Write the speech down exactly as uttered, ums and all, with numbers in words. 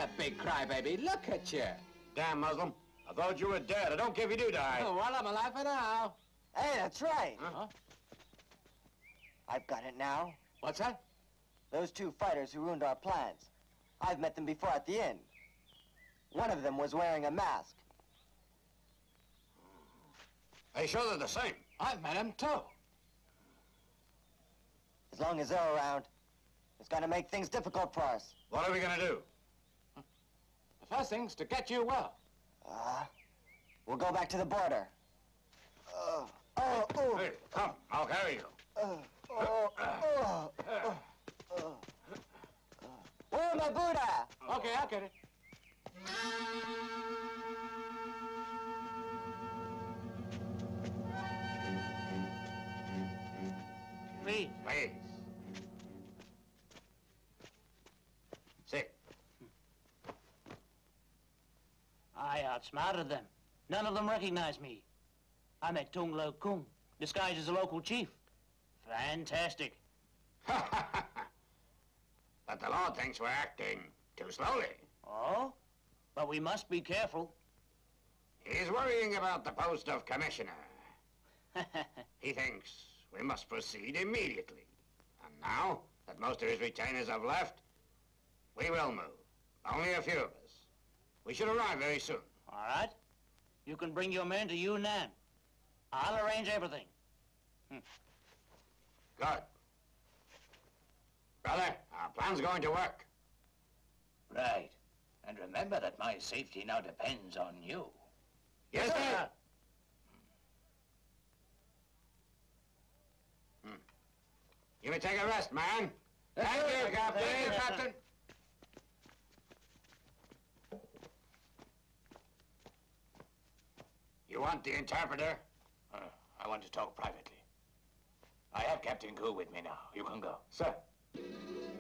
a big crybaby. Look at you. Damn Muslim. I thought you were dead. I don't care if you do die. Oh, well, I'm alive for now. Hey, that's right. Huh? I've got it now. What's that? Those two fighters who ruined our plans. I've met them before at the inn. One of them was wearing a mask. Are you sure they're the same? I've met him, too. As long as they're around, it's gonna make things difficult for us. What are we gonna do? The first thing's to get you well. Uh, we'll go back to the border. Uh, oh, oh, Hey, come. I'll carry you. uh, oh, oh, oh, oh. Where my Buddha? Okay, I'll get it. Please. Please. Sit. I outsmarted them. None of them recognized me. I met Tung Lo Kung, disguised as a local chief. Fantastic. But the law thinks we're acting too slowly. Oh? But we must be careful. He's worrying about the post of commissioner. He thinks we must proceed immediately. And now that most of his retainers have left, we will move. Only a few of us. We should arrive very soon. All right. You can bring your men to Yunnan. I'll arrange everything. Hm. Good. Brother, our plan's going to work. Right. And remember that my safety now depends on you. Yes, sir. Hmm. You may take a rest, man. Thank you, Captain. Thank you, Captain. You want the interpreter? Uh, I want to talk privately. I have Captain Koo with me now. You can go. Sir.